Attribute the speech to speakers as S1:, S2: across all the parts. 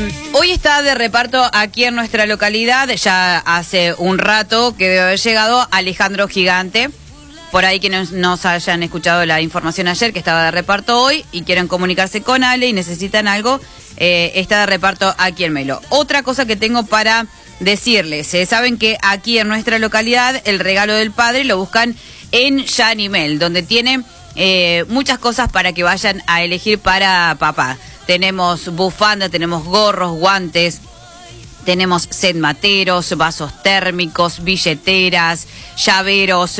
S1: Hoy está de reparto aquí en nuestra localidad, ya hace un rato que debe haber llegado Alejandro Gigante. Por ahí que nos hayan escuchado la información ayer que estaba de reparto hoy y quieren comunicarse con Ale y necesitan algo, está de reparto aquí en Melo. Otra cosa que tengo para decirles, saben que aquí en nuestra localidad el regalo del padre lo buscan en Yanimel, donde tiene muchas cosas para que vayan a elegir para papá. Tenemos bufanda, tenemos gorros, guantes, tenemos set materos, vasos térmicos, billeteras, llaveros,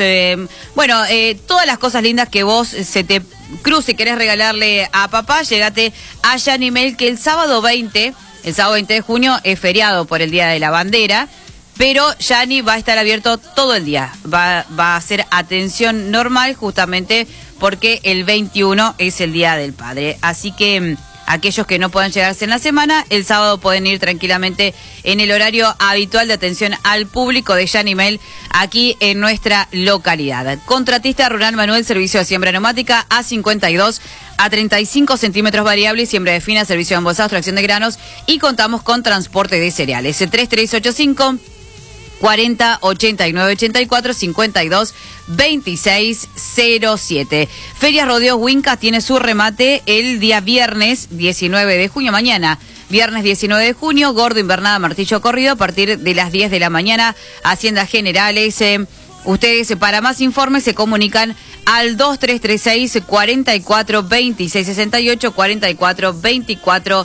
S1: todas las cosas lindas que vos se te cruce y querés regalarle a papá, llegate a Yanimel, que el sábado 20 de junio es feriado por el Día de la Bandera, pero Yani va a estar abierto todo el día, va a hacer atención normal justamente porque el 21 es el Día del Padre, así que aquellos que no puedan llegarse en la semana, el sábado pueden ir tranquilamente en el horario habitual de atención al público de Yanimel aquí en nuestra localidad. Contratista rural Manuel, servicio de siembra neumática A52 a 35 centímetros variable, siembra de fina, servicio de embolsado, extracción de granos y contamos con transporte de cereales. 3385 40 89 84 52 26 07. Ferias Rodeos Winca tiene su remate el día viernes 19 de junio, mañana. Viernes 19 de junio, Gordo Invernada Martillo Corrido a partir de las 10 de la mañana. Haciendas Generales. Ustedes para más informes se comunican al 2336 44 26 68 44 24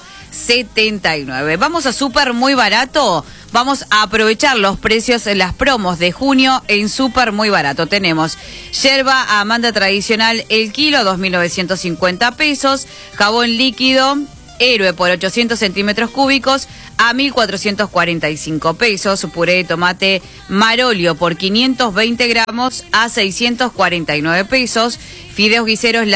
S1: 79. Vamos a Super Muy Barato. Vamos a aprovechar los precios, las promos de junio en Super Muy Barato. Tenemos yerba Amanda tradicional el kilo, 2.950 pesos. Jabón líquido Héroe por 800 centímetros cúbicos a 1.445 pesos. Puré de tomate Marolio por 520 gramos a 649 pesos. Fideos guiseros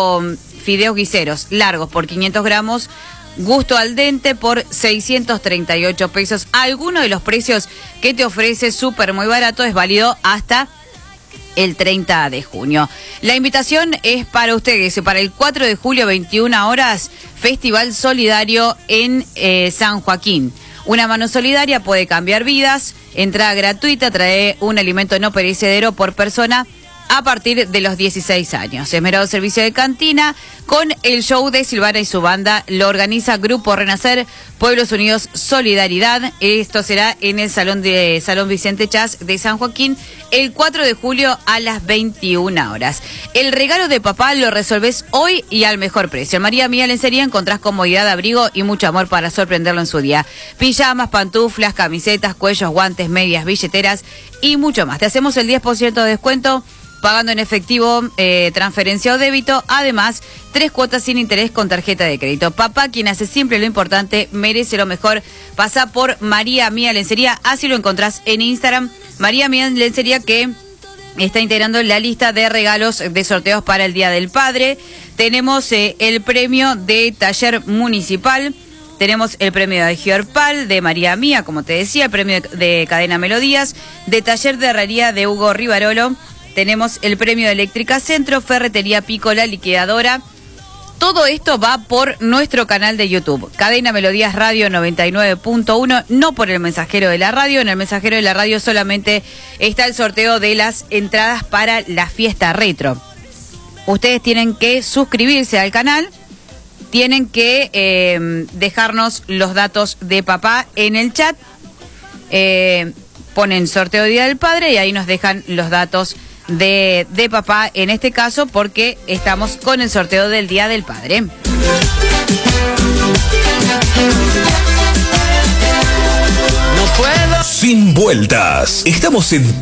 S1: largos por 500 gramos. Gusto al dente por 638 pesos. Algunos de los precios que te ofrece Super Muy Barato es válido hasta el 30 de junio. La invitación es para ustedes, para el 4 de julio, 21 horas, Festival Solidario en San Joaquín. Una mano solidaria puede cambiar vidas. Entrada gratuita, trae un alimento no perecedero por persona a partir de los 16 años. Esmerado servicio de cantina con el show de Silvana y su banda. Lo organiza Grupo Renacer, Pueblos Unidos Solidaridad. Esto será en el Salón Vicente Chas de San Joaquín el 4 de julio a las 21 horas. El regalo de papá lo resolvés hoy y al mejor precio. En María Mía Lencería encontrás comodidad, abrigo y mucho amor para sorprenderlo en su día. Pijamas, pantuflas, camisetas, cuellos, guantes, medias, billeteras y mucho más. Te hacemos el 10% de descuento pagando en efectivo, transferencia o débito. Además, 3 cuotas sin interés con tarjeta de crédito. Papá, quien hace siempre lo importante, merece lo mejor. Pasa por María Mía Lencería. Así lo encontrás en Instagram. María Mía Lencería, que está integrando la lista de regalos de sorteos para el Día del Padre. Tenemos el premio de Taller Municipal. Tenemos el premio de Giorpal, de María Mía, como te decía. El premio de Cadena Melodías. De Taller de Herrería de Hugo Rivarolo. Tenemos el premio de Eléctrica Centro, Ferretería Pícola, Liquidadora. Todo esto va por nuestro canal de YouTube, Cadena Melodías Radio 99.1, no por el mensajero de la radio. En el mensajero de la radio solamente está el sorteo de las entradas para la fiesta retro. Ustedes tienen que suscribirse al canal, tienen que dejarnos los datos de papá en el chat, ponen sorteo Día del Padre y ahí nos dejan los datos de papá en este caso, porque estamos con el sorteo del Día del Padre.
S2: No puedo. Sin vueltas. Estamos en